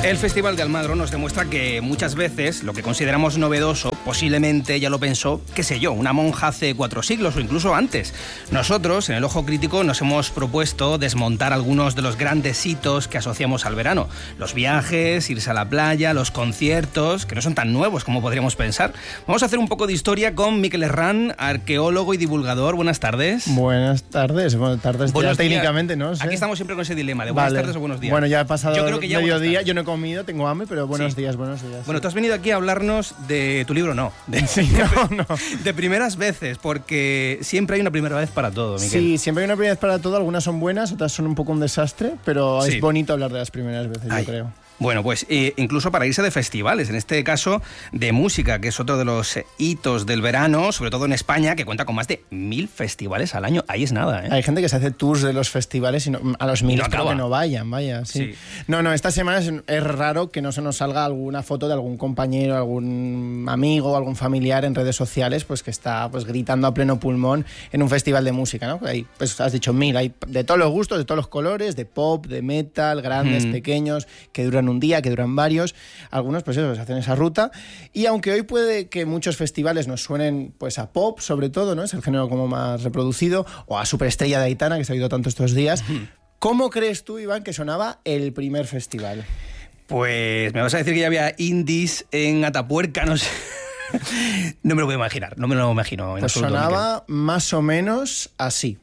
El Festival de Almagro nos demuestra que muchas veces lo que consideramos novedoso posiblemente ya lo pensó, qué sé yo, una monja hace 4 siglos o incluso antes. Nosotros, en el Ojo Crítico, nos hemos propuesto desmontar algunos de los grandes hitos que asociamos al verano. Los viajes, irse a la playa, los conciertos, que no son tan nuevos como podríamos pensar. Vamos a hacer un poco de historia con Mikel Herrán, arqueólogo y divulgador. Buenas tardes. Buenas tardes. Buenas tardes buenos técnicamente, ¿no? Aquí estamos siempre con ese dilema de buenas tardes o buenos días. Bueno, ya ha pasado ya mediodía, yo no he comido, tengo hambre, pero buenos días. Bueno, tú has venido aquí a hablarnos de tu libro, no. De primeras veces, porque siempre hay una primera vez para todo, Miquel. Sí, siempre hay una primera vez para todo. Algunas son buenas, otras son un poco un desastre, pero es bonito hablar de las primeras veces, yo creo. Bueno, pues incluso para irse de festivales, en este caso de música, que es otro de los hitos del verano, sobre todo en España, que cuenta con más de 1000 festivales al año. Ahí es nada, ¿eh? Hay gente que se hace tours de los festivales y a los 1000 espero que no vayan, sí. No, esta semana es raro que no se nos salga alguna foto de algún compañero, algún amigo, algún familiar en redes sociales, pues que está pues gritando a pleno pulmón en un festival de música, ¿no? Ahí, pues has dicho 1000, hay de todos los gustos, de todos los colores, de pop, de metal, grandes, pequeños, que duran un día, que duran varios, algunos pues eso, se hacen esa ruta, y aunque hoy puede que muchos festivales nos suenen pues a pop, sobre todo, ¿no? Es el género como más reproducido, o a Superestrella de Aitana, que se ha oído tanto estos días. ¿Cómo crees tú, Iván, que sonaba el primer festival? Pues me vas a decir que ya había indies en Atapuerca, no sé. No me lo voy a imaginar, no me lo imagino en pues absoluto. Sonaba más o menos así.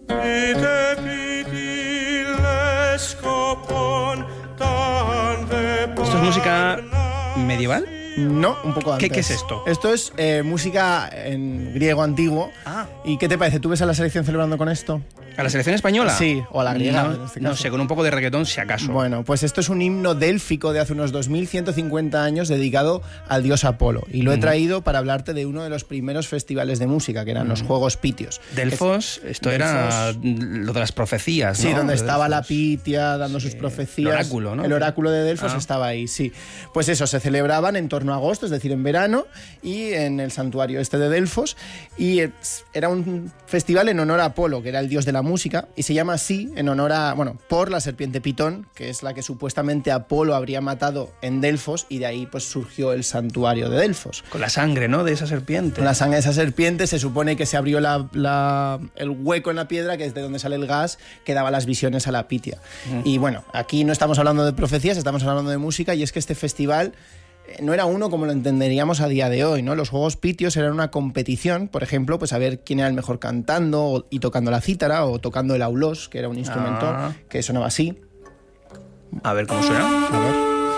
¿Esto es música medieval? No, un poco antes. ¿Qué es esto? Esto es música en griego antiguo. ¿Y qué te parece? ¿Tú ves a la selección celebrando con esto? ¿A la selección española? Sí, o a la griega. En este caso. No sé, con un poco de reggaetón si acaso. Bueno, pues esto es un himno délfico de hace unos 2150 años dedicado al dios Apolo. Y lo he traído para hablarte de uno de los primeros festivales de música, que eran los Juegos Pitios. Delfos, era lo de las profecías, ¿no? Sí, donde estaba la Pitia dando sus profecías. El oráculo, ¿no? El oráculo de Delfos estaba ahí, sí. Pues eso, se celebraban en torno a agosto, es decir, en verano, y en el santuario este de Delfos. Y era un festival en honor a Apolo, que era el dios de la música, y se llama así en honor a, por la serpiente Pitón, que es la que supuestamente Apolo habría matado en Delfos, y de ahí pues surgió el santuario de Delfos. Con la sangre, ¿no?, de esa serpiente. Con la sangre de esa serpiente se supone que se abrió el hueco en la piedra, que es de donde sale el gas que daba las visiones a la Pitia. Y bueno, aquí no estamos hablando de profecías, estamos hablando de música, y es que este festival no era uno como lo entenderíamos a día de hoy, ¿no? Los Juegos Pitios eran una competición, por ejemplo, pues a ver quién era el mejor cantando y tocando la cítara, o tocando el aulós, que era un instrumento que sonaba así. A ver cómo suena. A ver.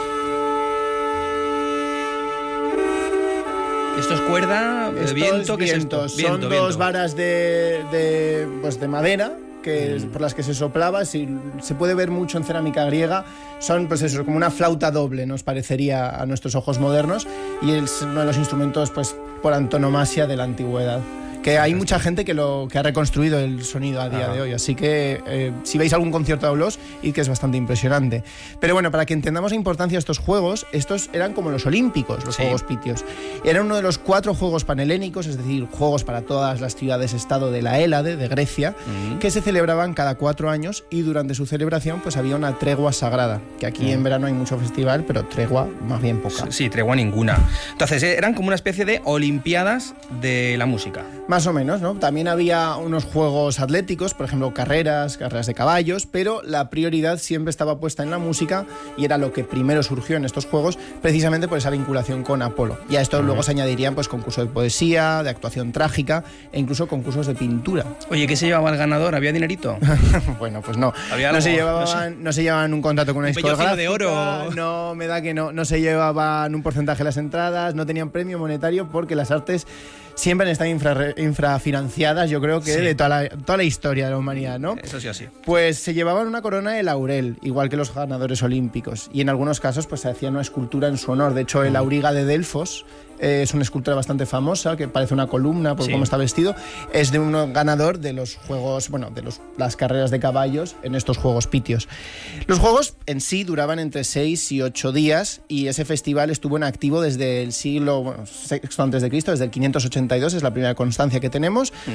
¿Esto es cuerda, viento? ¿Qué es esto? Son dos varas de madera, por las que se soplaba. Se puede ver mucho en cerámica griega. Son pues eso, como una flauta doble, nos parecería a nuestros ojos modernos, y es uno de los instrumentos pues por antonomasia de la antigüedad. Que hay mucha gente que ha reconstruido el sonido a día de hoy, así que si veis algún concierto de aulós, id, que es bastante impresionante. Pero bueno, para que entendamos la importancia de estos juegos, estos eran como los olímpicos, los Juegos Pitios. Eran uno de los 4 juegos panhelénicos, es decir, juegos para todas las ciudades-estado de la Hélade, de Grecia, que se celebraban cada 4 años, y durante su celebración pues había una tregua sagrada, que aquí en verano hay mucho festival, pero tregua más bien poca. Sí, tregua ninguna. Entonces eran como una especie de olimpiadas de la música. Más o menos, ¿no? También había unos juegos atléticos, por ejemplo, carreras de caballos, pero la prioridad siempre estaba puesta en la música, y era lo que primero surgió en estos juegos, precisamente por esa vinculación con Apolo. Y a esto luego se añadirían pues concursos de poesía, de actuación trágica, e incluso concursos de pintura. Oye, ¿qué se llevaba el ganador? ¿Había dinerito? Bueno, pues no. No se llevaban un contrato con una discográfica. De oro. No, me da que no. No se llevaban un porcentaje de las entradas, no tenían premio monetario, porque las artes siempre han estado infrafinanciadas, yo creo que de toda la historia de la humanidad, ¿no? Eso sí, así. Pues se llevaban una corona de laurel, igual que los ganadores olímpicos, y en algunos casos pues se hacía una escultura en su honor. De hecho, el auriga de Delfos es una escultura bastante famosa, que parece una columna por cómo está vestido. Es de un ganador de los juegos, las carreras de caballos en estos Juegos Pitios. Los juegos en sí duraban entre 6 y 8 días, y ese festival estuvo en activo desde el siglo VI a.C., desde el 582, es la primera constancia que tenemos.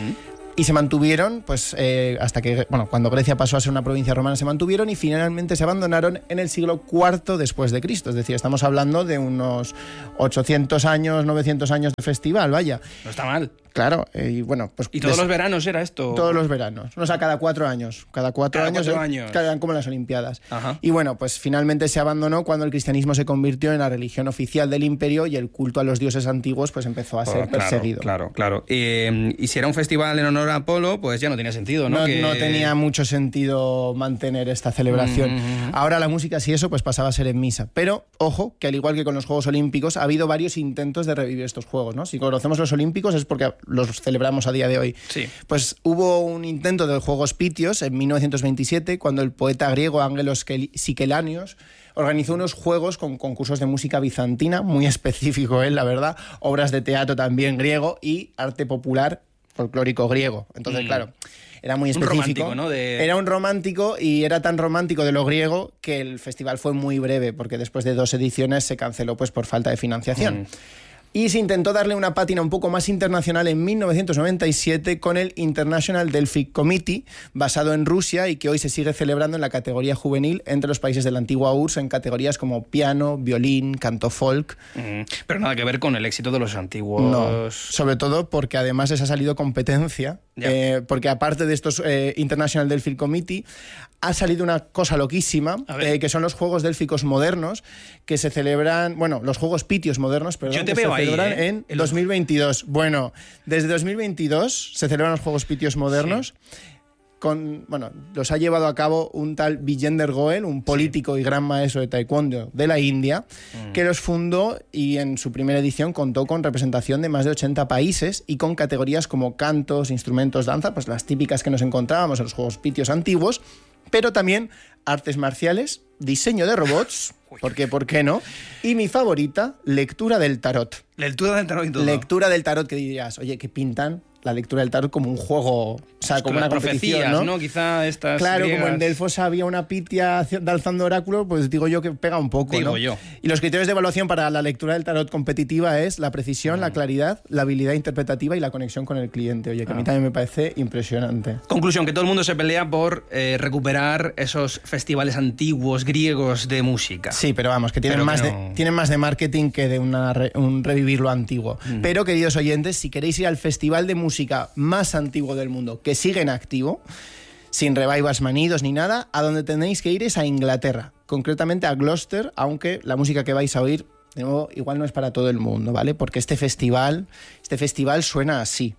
Y se mantuvieron, pues hasta que, cuando Grecia pasó a ser una provincia romana, se mantuvieron y finalmente se abandonaron en el siglo IV después de Cristo. Es decir, estamos hablando de unos 800 años, 900 años de festival, vaya. No está mal. Claro, y bueno, pues... ¿Y todos los veranos era esto? Todos los veranos. O sea, cada 4 años. Cada 4 años. Eran como las Olimpiadas. Ajá. Y bueno, pues finalmente se abandonó cuando el cristianismo se convirtió en la religión oficial del imperio y el culto a los dioses antiguos pues empezó a ser perseguido. Claro. Y si era un festival en honor a Apolo, pues ya no tenía sentido, ¿no? No tenía mucho sentido mantener esta celebración. Ahora la música, si eso, pues pasaba a ser en misa. Pero, ojo, que al igual que con los Juegos Olímpicos, ha habido varios intentos de revivir estos Juegos, ¿no? Si conocemos los Olímpicos es porque los celebramos a día de hoy. Sí. Pues hubo un intento de los Juegos Pitios en 1927, cuando el poeta griego Ángelos Sikelanios organizó unos juegos con concursos de música bizantina, muy específico, la verdad, obras de teatro también griego y arte popular folclórico griego. Entonces, claro, era muy específico. Un romántico, ¿no? Era un romántico y era tan romántico de lo griego que el festival fue muy breve, porque después de 2 ediciones se canceló pues por falta de financiación. Y se intentó darle una pátina un poco más internacional en 1997 con el International Delphic Committee, basado en Rusia y que hoy se sigue celebrando en la categoría juvenil entre los países de la antigua URSS en categorías como piano, violín, canto folk. Pero nada que ver con el éxito de los antiguos. No, sobre todo porque además les ha salido competencia, porque aparte de estos International Delphic Committee ha salido una cosa loquísima, que son los Juegos Délficos modernos, que se celebran, los Juegos Pitios modernos, perdón, Yo te que veo se celebran en 2022. Bueno, desde 2022 se celebran los Juegos Pitios modernos. Sí. Los ha llevado a cabo un tal Vijender Goel, un político y gran maestro de taekwondo de la India, que los fundó y en su primera edición contó con representación de más de 80 países y con categorías como cantos, instrumentos, danza, pues las típicas que nos encontrábamos en los Juegos Pitios antiguos, pero también artes marciales, diseño de robots, porque ¿por qué no? Y mi favorita, lectura del tarot. Lectura del tarot y todo. Lectura del tarot, que dirías, oye, que pintan la lectura del tarot como un juego, o sea, como una competición, ¿no? Quizá estas Claro, griegas. como en Delfos había una pitia alzando oráculo, pues digo yo que pega un poco, digo ¿no? yo. Y los criterios de evaluación para la lectura del tarot competitiva es la precisión, la claridad, la habilidad interpretativa y la conexión con el cliente. Oye, que a mí también me parece impresionante. Conclusión, que todo el mundo se pelea por recuperar esos festivales antiguos griegos de música. Sí, pero vamos, que tienen más de marketing que de un revivir lo antiguo. Pero, queridos oyentes, si queréis ir al festival de música más antiguo del mundo, que sigue en activo, sin revivals manidos ni nada, a donde tenéis que ir es a Inglaterra, concretamente a Gloucester, aunque la música que vais a oír, de nuevo, igual no es para todo el mundo, ¿vale? Porque este festival suena así.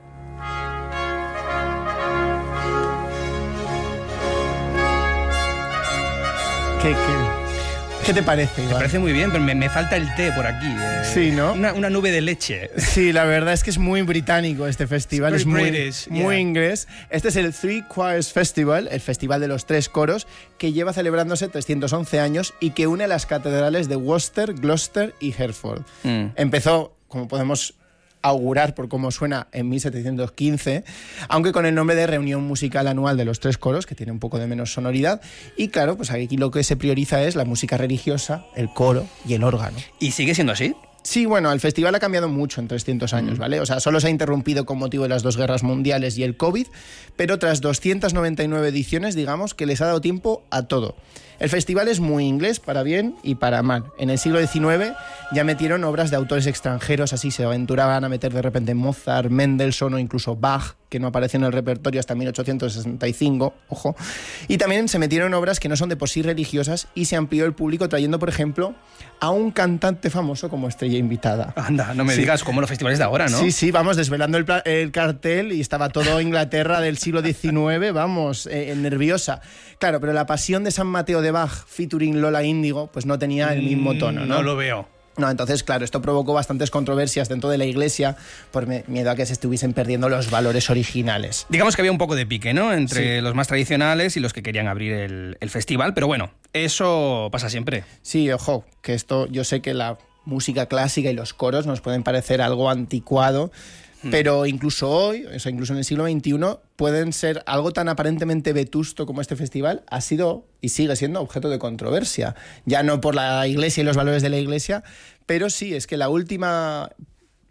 ¿Qué te parece, Iván? Me parece muy bien, pero me falta el té por aquí. Sí, ¿no? Una nube de leche. Sí, la verdad es que es muy británico este festival, es muy inglés. Este es el Three Choirs Festival, el festival de los 3 coros, que lleva celebrándose 311 años y que une las catedrales de Worcester, Gloucester y Hereford. Empezó, como podemos augurar por cómo suena, en 1715, aunque con el nombre de Reunión Musical Anual de los 3 coros, que tiene un poco de menos sonoridad. Y claro, pues aquí lo que se prioriza es la música religiosa, el coro y el órgano. ¿Y sigue siendo así? Sí, bueno, el festival ha cambiado mucho en 300 años, ¿vale? O sea, solo se ha interrumpido con motivo de las 2 guerras mundiales y el COVID, pero tras 299 ediciones, digamos, que les ha dado tiempo a todo. El festival es muy inglés, para bien y para mal. En el siglo XIX ya metieron obras de autores extranjeros, así se aventuraban a meter de repente Mozart, Mendelssohn o incluso Bach, que no apareció en el repertorio hasta 1865, ojo. Y también se metieron obras que no son de por sí religiosas y se amplió el público trayendo, por ejemplo, a un cantante famoso como estrella invitada. Anda, no me digas como los festivales de ahora, ¿no? Sí, vamos, desvelando el cartel y estaba todo Inglaterra del siglo XIX, vamos, nerviosa. Claro, pero la Pasión de San Mateo de Bach featuring Lola Índigo pues no tenía el mismo tono, ¿no? No lo veo. No, entonces, claro, esto provocó bastantes controversias dentro de la Iglesia por miedo a que se estuviesen perdiendo los valores originales. Digamos que había un poco de pique, ¿no? Entre los más tradicionales y los que querían abrir el festival, pero bueno, eso pasa siempre. Sí, ojo, que esto, yo sé que la música clásica y los coros nos pueden parecer algo anticuado, pero incluso hoy, o sea, incluso en el siglo XXI, pueden ser algo tan aparentemente vetusto como este festival, ha sido y sigue siendo objeto de controversia. Ya no por la Iglesia y los valores de la Iglesia, pero sí, es que la última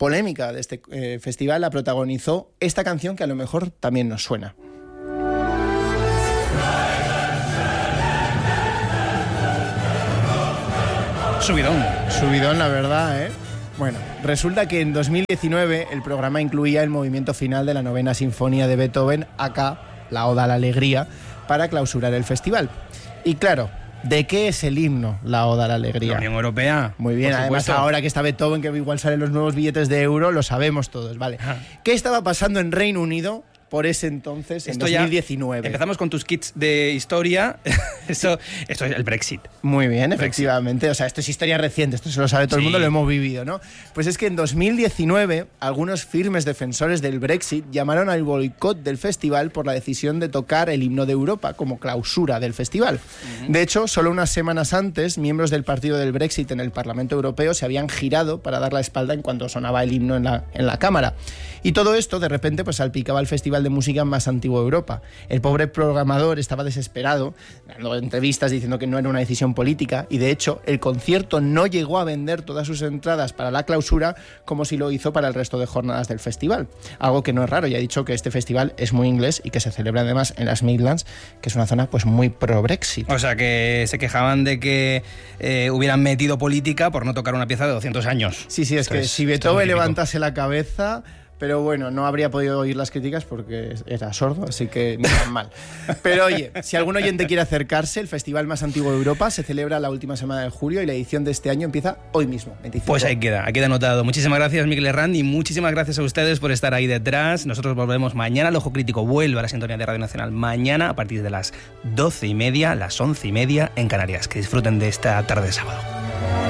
polémica de este festival la protagonizó esta canción que a lo mejor también nos suena. Subidón, la verdad, ¿eh? Bueno, resulta que en 2019 el programa incluía el movimiento final de la 9ª Sinfonía de Beethoven, acá, la Oda a la Alegría, para clausurar el festival. Y claro, ¿de qué es el himno, la Oda a la Alegría? La Unión Europea. Muy bien, además ahora que está Beethoven, que igual salen los nuevos billetes de euro, lo sabemos todos, ¿vale? Ajá. ¿Qué estaba pasando en Reino Unido por ese entonces, en 2019? Empezamos con tus kits de historia. Esto es el Brexit. Muy bien, efectivamente. O sea, esto es historia reciente, esto se lo sabe todo el mundo, lo hemos vivido, ¿no? Pues es que en 2019 algunos firmes defensores del Brexit llamaron al boicot del festival por la decisión de tocar el himno de Europa como clausura del festival. De hecho, solo unas semanas antes, miembros del partido del Brexit en el Parlamento Europeo se habían girado para dar la espalda en cuanto sonaba el himno en la cámara. Y todo esto, de repente, pues salpicaba el festival de música más antiguo de Europa. El pobre programador estaba desesperado, dando entrevistas diciendo que no era una decisión política, y de hecho el concierto no llegó a vender todas sus entradas para la clausura como si lo hizo para el resto de jornadas del festival. Algo que no es raro, ya he dicho que este festival es muy inglés y que se celebra además en las Midlands, que es una zona pues muy pro-Brexit. O sea que se quejaban de que hubieran metido política por no tocar una pieza de 200 años. Sí, es que si Beethoven levantase la cabeza... Pero bueno, no habría podido oír las críticas porque era sordo, así que ni tan mal. Pero oye, si algún oyente quiere acercarse, el festival más antiguo de Europa se celebra la última semana de julio y la edición de este año empieza hoy mismo, 25. Pues ahí queda anotado. Muchísimas gracias, Miquel Herrán, y muchísimas gracias a ustedes por estar ahí detrás. Nosotros volvemos mañana. El Ojo Crítico vuelve a la sintonía de Radio Nacional mañana a partir de las 12:30, las 11:30 en Canarias. Que disfruten de esta tarde de sábado.